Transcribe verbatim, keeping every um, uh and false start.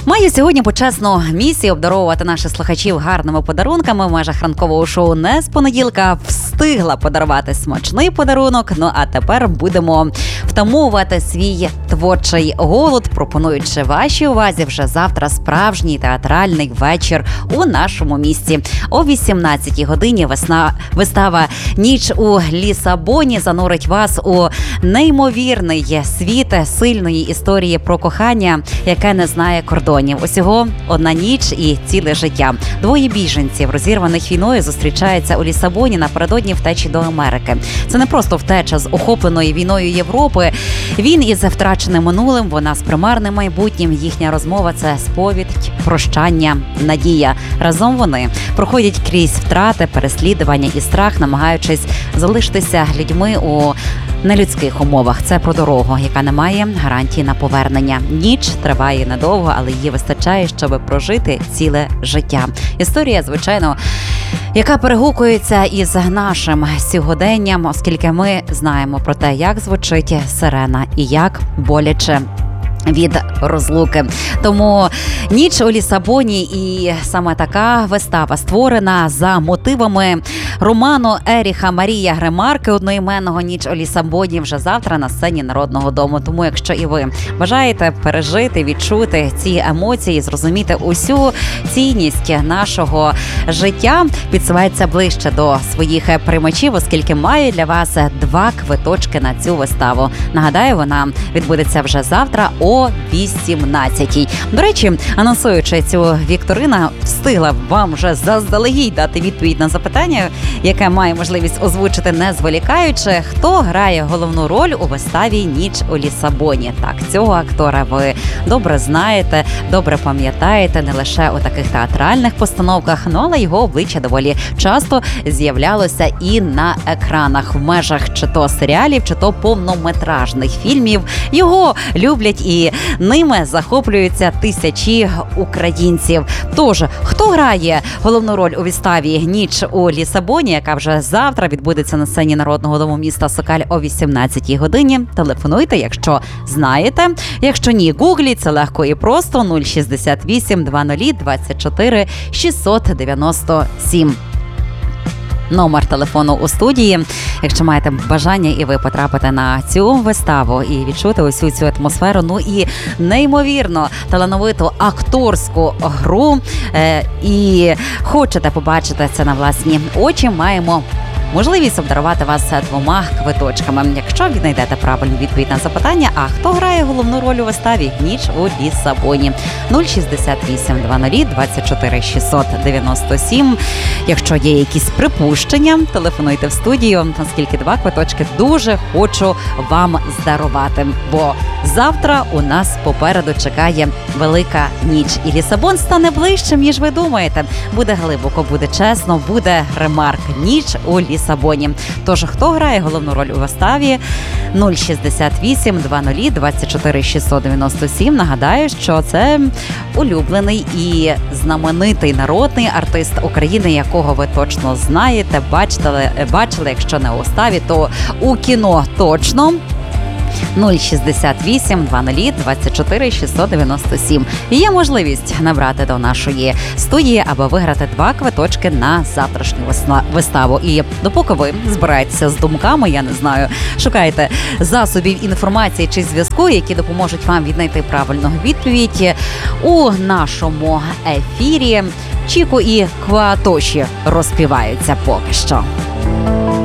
Маю сьогодні почесну місію обдаровувати наших слухачів гарними подарунками в межах ранкового шоу «Не з понеділка». Встигла подарувати смачний подарунок, ну а тепер будемо втамовувати свій творчий голод, пропонуючи вашій увазі вже завтра справжній театральний вечір у нашому місті. О вісімнадцятій годині весна, вистава «Ніч у Лісабоні» занурить вас у неймовірний світ сильної історії про кохання, яке не знає кордонів. Усього одна ніч і ціле життя. Двоє біженців, розірваних війною, зустрічаються у Лісабоні напередодні втечі до Америки. Це не просто втеча з охопленої війною Європи. Він із втраченим минулим, вона з примарним майбутнім. Їхня розмова – це сповідь, прощання, надія. Разом вони проходять крізь втрати, переслідування і страх, намагаючись залишитися людьми у нелюдських умовах. Це про дорогу, яка не має гарантії на повернення. Ніч триває недовго, але її вистачає, щоб прожити ціле життя. Історія, звичайно, яка перегукується із нашим сьогоденням, оскільки ми знаємо про те, як звучить сирена і як боляче від розлуки. Тому «Ніч у Лісабоні» і саме така вистава створена за мотивами роману Еріха Марія Гремарки одноіменного «Ніч у Лісабоні» вже завтра на сцені Народного дому. Тому якщо і ви бажаєте пережити, відчути ці емоції, зрозуміти усю цінність нашого життя, підсувайтеся ближче до своїх приймачів, оскільки маю для вас два квиточки на цю виставу. Нагадаю, вона відбудеться вже завтра о вісімнадцятій. До речі, анонсуючи цю вікторину, встигла вам вже заздалегідь дати відповідь на запитання, яке має можливість озвучити не зволікаючи. Хто грає головну роль у виставі «Ніч у Лісабоні»? Так, цього актора ви добре знаєте, добре пам'ятаєте не лише у таких театральних постановках, ну, але його обличчя доволі часто з'являлося і на екранах в межах чи то серіалів, чи то повнометражних фільмів. Його люблять і ними захоплюються тисячі українців. Тож, хто грає головну роль у виставі «Ніч у Лісабоні», яка вже завтра відбудеться на сцені Народного дому міста Сокаль о вісімнадцятій годині? Телефонуйте, якщо знаєте. Якщо ні, гугліть, це легко і просто. нуль шістдесят вісім двадцять двадцять чотири шістсот дев'яносто сім. Номер телефону у студії. Якщо маєте бажання і ви потрапите на цю виставу і відчути усю цю атмосферу, ну і неймовірно талановиту акторську гру, е, і хочете побачити це на власні очі, маємо можливість обдарувати вас двома квиточками. Якщо віднайдете правильну відповідь на запитання, а хто грає головну роль у виставі «Ніч у Лісабоні»? нуль шістдесят вісім двадцять двадцять чотири шістсот дев'яносто сім. Якщо є якісь припущення, телефонуйте в студію, оскільки два квиточки дуже хочу вам здарувати. Бо завтра у нас попереду чекає велика ніч. І Лісабон стане ближчим, ніж ви думаєте. Буде глибоко, буде чесно, буде Гремарк. «Ніч у Лісабоні». Тож, хто грає головну роль у виставі? нуль шістдесят вісім двадцять двадцять чотири шістсот дев'яносто сім. Нагадаю, що це улюблений і знаменитий народний артист України, якого ви точно знаєте, бачили, бачили, якщо не у виставі, то у кіно точно. нуль шістдесят вісім двадцять двадцять чотири шістсот дев'яносто сім. Є можливість набрати до нашої студії, аби виграти два квиточки на завтрашню виставу. І допоки ви збираєтеся з думками, я не знаю, шукаєте засобів інформації чи зв'язку, які допоможуть вам віднайти правильну відповідь, у нашому ефірі Чіку і Кватоші розпіваються поки що.